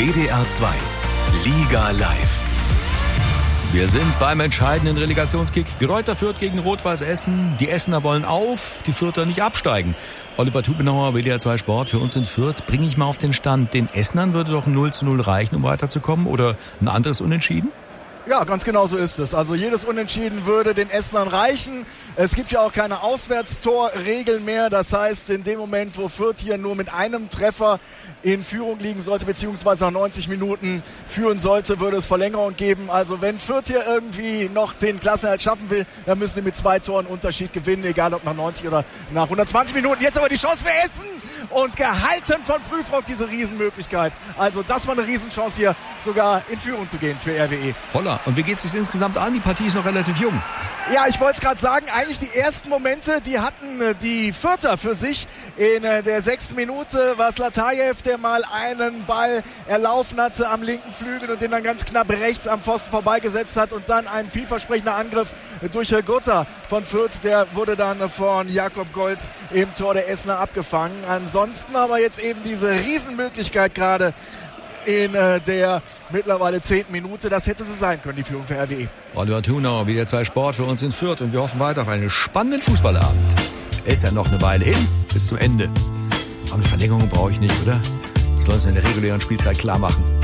WDR 2 Liga Live. Wir sind beim entscheidenden Relegationskick. Greuther Fürth gegen Rot-Weiß Essen. Die Essener wollen auf, die Fürther nicht absteigen. Oliver Tubenauer, WDR 2 Sport, für uns in Fürth. Bringe ich mal auf den Stand, den Essenern würde doch ein 0:0 reichen, um weiterzukommen? Oder ein anderes Unentschieden? Ja, ganz genau so ist es. Also jedes Unentschieden würde den Essenern reichen. Es gibt ja auch keine Auswärtstorregel mehr. Das heißt, in dem Moment, wo Fürth hier nur mit einem Treffer in Führung liegen sollte, beziehungsweise nach 90 Minuten führen sollte, würde es Verlängerung geben. Also wenn Fürth hier irgendwie noch den Klassenerhalt schaffen will, dann müssen sie mit 2 Toren Unterschied gewinnen, egal ob nach 90 oder nach 120 Minuten. Jetzt aber die Chance für Essen und gehalten von Prüfrock diese Riesenmöglichkeit. Also das war eine Riesenchance hier, sogar in Führung zu gehen für RWE. Holla, und wie geht es sich insgesamt an? Die Partie ist noch relativ jung. Ja, ich wollte es gerade sagen, eigentlich die ersten Momente, die hatten die Fürther für sich. In der 6. Minute war es Latajew, der mal einen Ball erlaufen hatte am linken Flügel und den dann ganz knapp rechts am Pfosten vorbeigesetzt hat und dann ein vielversprechender Angriff durch Gutta von Fürth, der wurde dann von Jakob Golz im Tor der Essener abgefangen. Ansonsten aber jetzt eben diese Riesenmöglichkeit gerade in der mittlerweile 10. Minute. Das hätte sie sein können, die Führung für RWE. Oliver Tubenauer, WDR 2 Sport für uns in Fürth. Und wir hoffen weiter auf einen spannenden Fußballabend. Ist ja noch eine Weile hin, bis zum Ende. Aber eine Verlängerung brauche ich nicht, oder? Soll es in der regulären Spielzeit klar machen.